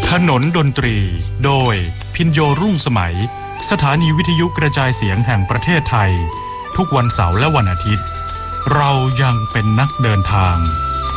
ถนนดนตรีโดยพินโยรุ่งสมัยสถานีวิทยุกระจายเสียงแห่งประเทศไทยทุกวันเสาร์และวันอาทิตย์เรายังเป็นนักเดินทาง